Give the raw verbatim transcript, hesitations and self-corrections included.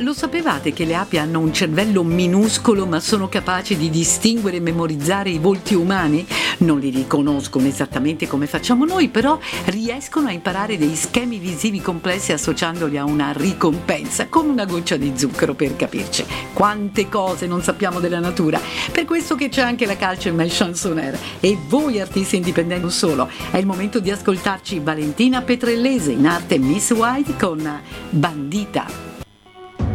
lo sapevate che le api hanno un cervello minuscolo ma sono capaci di distinguere e memorizzare i volti umani? Non li riconoscono esattamente come facciamo noi, però riescono a imparare dei schemi visivi complessi associandoli a una ricompensa, con una goccia di zucchero per capirci. Quante cose non sappiamo della natura! Per questo che c'è anche la Culture Mesh Chansonaire. E voi artisti indipendenti non solo, è il momento di ascoltarci Valentina Petrellese, in arte Miss White, con Bandita.